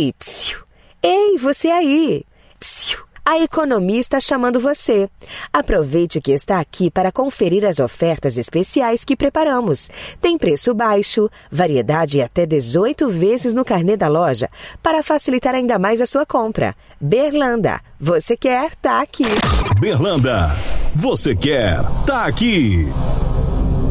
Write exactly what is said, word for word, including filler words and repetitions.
Ei, psiu. Ei, você aí. Psiu. A Economia está chamando você. Aproveite que está aqui para conferir as ofertas especiais que preparamos. Tem preço baixo, variedade e até dezoito vezes no carnê da loja, para facilitar ainda mais a sua compra. Berlanda, você quer, tá aqui. Berlanda, você quer, tá aqui.